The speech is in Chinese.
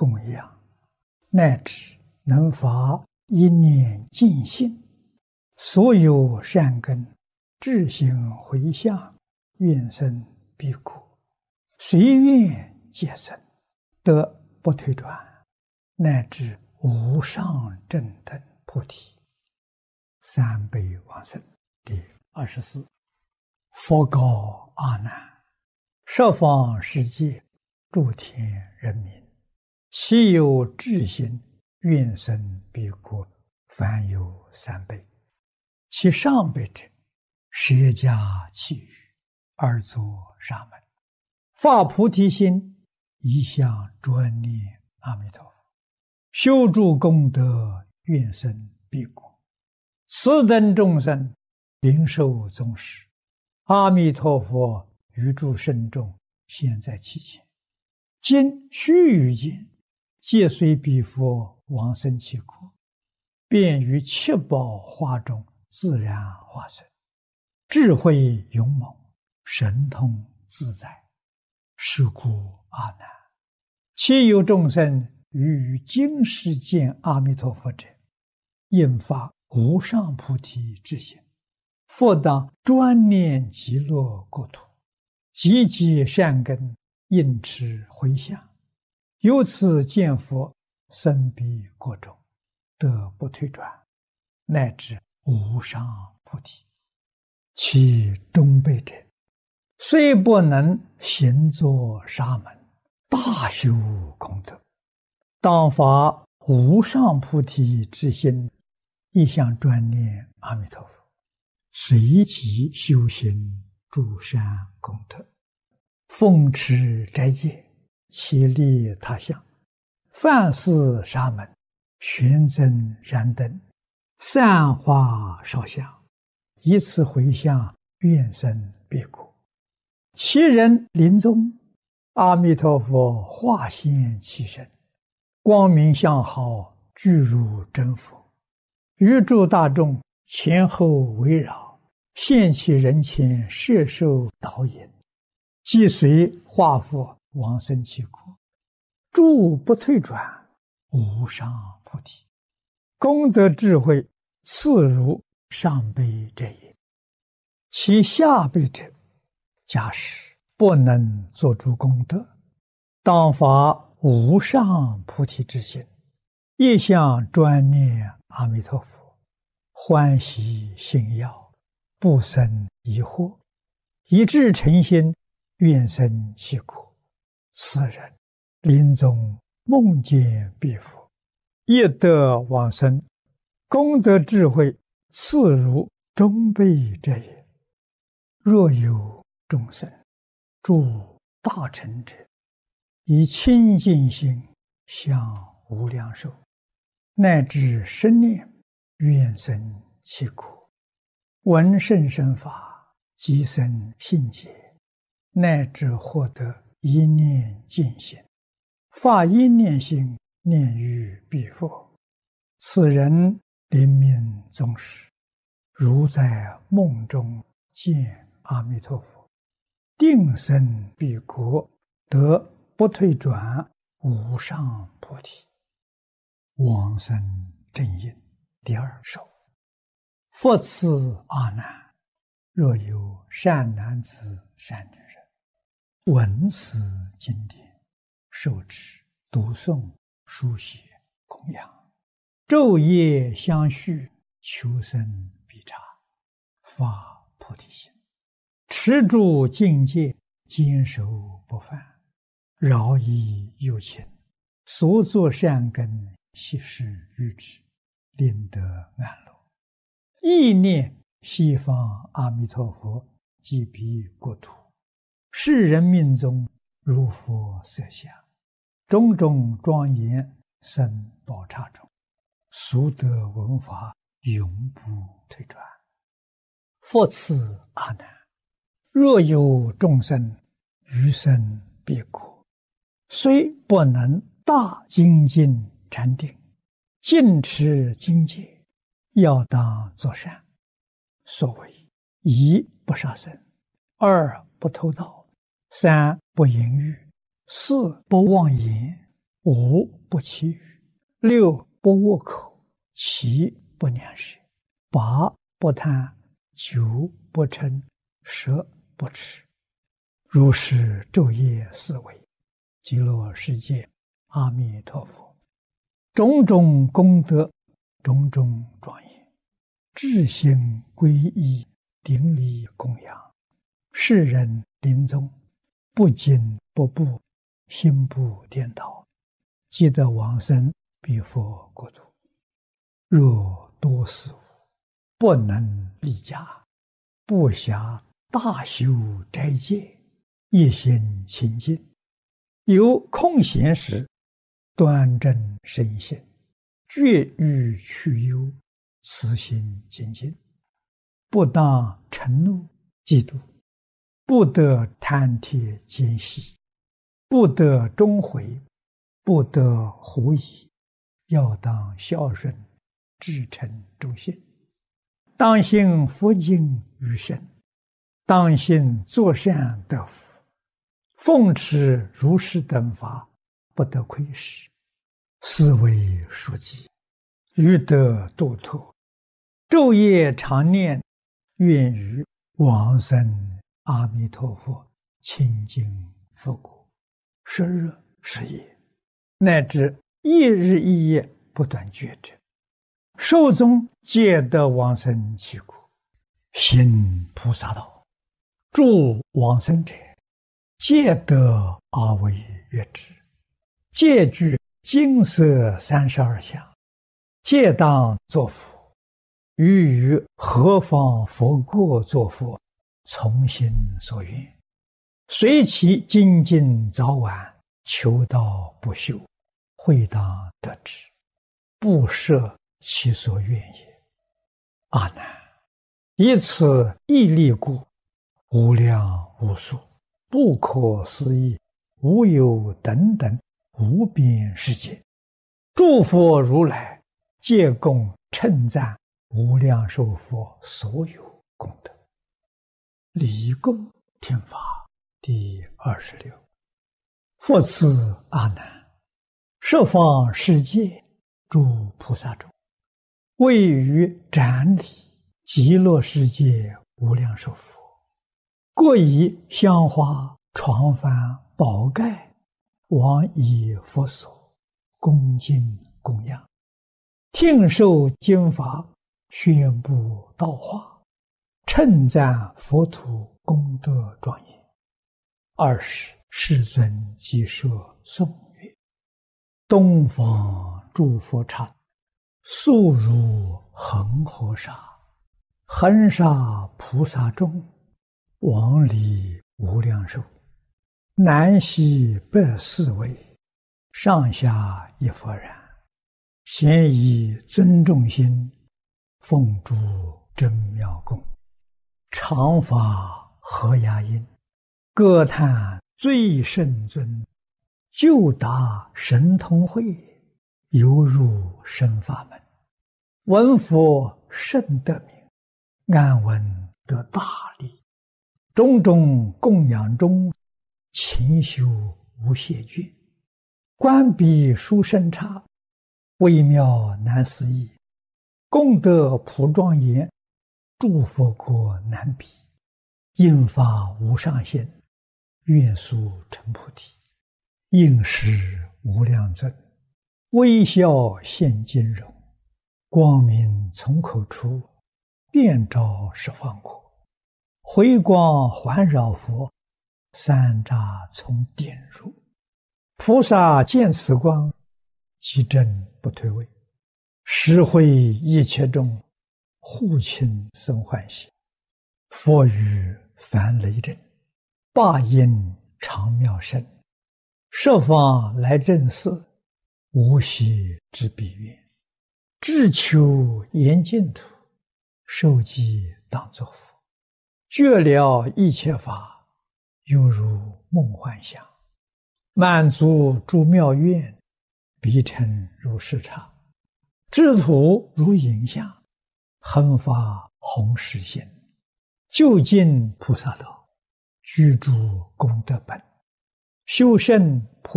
供养，乃至能发一念尽性，所有善根至行回向，愿生彼国，随愿皆生，得不退转，乃至无上正等菩提。三辈往生。第24。佛告阿难：十方世界诸天人民，其有至心愿生彼国，凡有三辈。其上辈者，舍家弃欲，而作沙门，发菩提心，一向专念阿弥陀佛，修诸功德，愿生彼国。此等众生，灵受宗师，阿弥陀佛于诸圣众现在其前，今须臾间，皆随彼佛往生其国，便于七宝花中自然化身，智慧勇猛，神通自在。是故阿难，其有众生于今世见阿弥陀佛者，应发无上菩提之心，复当专念极乐国土，积集善根，应持回向，由此见佛，生彼国中，得不退转，乃至无上菩提。其中辈者，虽不能行作沙门，大修功德，当发无上菩提之心，一向专念阿弥陀佛，随即修行诸善功德，奉持斋戒，其利他乡，饭施沙门，玄增燃灯，散花烧香，以此回向，愿生彼国。其人临终，阿弥陀佛化现其身，光明相好，具如真佛，于诸大众前后围绕，现其人前，摄受导引，即随化佛往生其国，诸不退转，无上菩提。功德智慧次如上辈者也。其下辈者，假使不能作诸功德，当发无上菩提之心，一向专念阿弥陀佛，欢喜信要，不生疑惑，以至诚心，愿生其国。此人临终梦见彼佛，亦得往生，功德智慧次如中辈者也。若有众生诸大乘者，以清净心向无量寿，乃至生念，愿生其国，闻甚深法，即生信解，乃至获得一念净心，发一念心，念于彼佛。此人临命终时，如在梦中见阿弥陀佛，定生彼国，得不退转，无上菩提。往生正因。第二首。复次阿难，若有善男子善女人，闻此经典，受持读诵书写供养，昼夜相续，求生必察，发菩提心，持住境界，坚守不犯，饶益有情，所作善根，悉施于之，令得安乐。意念西方阿弥陀佛即彼国土，世人命中如佛色相，种种庄严生宝刹中，速得闻法，永不退转。复次阿难，若有众生欲生彼国，虽不能大精进禅定，尽持经戒，要当作善。所谓一不杀生，二不偷盗，三不淫欲，四不妄言， 五不绮语，六不恶口，七不两舌，八不贪，九不嗔，十不痴。如是昼夜思维，极乐世界阿弥陀佛，种种功德，种种庄严，至心皈依，顶礼供养，世人临终不惊不怖，心不颠倒，即得往生彼佛国土。若多事物不能立家，不暇大修斋戒，一心清净，有空闲时端正身心，绝欲去忧，慈心精进，不当嗔怒嫉妒，不得贪帖奸细，不得终悔，不得狐疑，要当孝顺，至诚忠信，当信佛经于身，当信作善得福，奉持如是等法，不得亏失，是为书记，欲得度脱，昼夜常念，愿于往生阿弥陀佛清净佛国，10日10夜，乃至一日一夜不断觉者，寿终皆得往生其国，行菩萨道，助往生者，皆得阿惟越致，皆具金色32相，皆当作佛，于何方佛国作佛，从心所愿，随其精进早晚，求道不休，会当得之，不设其所愿也。阿难，以此一力故，无量无数，不可思议，无有等等无边世界，诸佛如来皆共称赞无量寿佛所有功德。礼供听法第26。复次阿难，十方世界诸菩萨中，位于展礼极乐世界无量寿佛，各以香花床幡宝盖往以佛所，恭敬供养，听受经法，宣布道化，称赞佛土功德庄严。20世尊即说颂曰：东方诸佛刹，速如恒河沙，恒沙菩萨众，往礼无量寿，南西北四围，上下一佛然，咸以尊重心，奉诸真妙供，常发和雅音，歌叹最圣尊，就达神通慧，犹入深法门，闻佛甚得名，安闻得大利，种种供养中，勤修无懈倦，观彼殊胜刹，微妙难思议，功德普庄严，诸佛国难比，应发无上限，愿速成菩提，应时无量尊，微笑现金容，光明从口出，遍照十方国，回光环绕佛，三匝从点入，菩萨见此光，即正不退位，实会一切众，护亲生欢喜，佛语梵雷震，霸音长妙声，设方来正寺，无息之彼愿，志求严净土，受记当作佛，觉了一切法，犹如梦幻想，满足诸妙愿，必成如是刹，智土如影像，恒发弘誓心，究竟菩萨道，居住功德本，修胜菩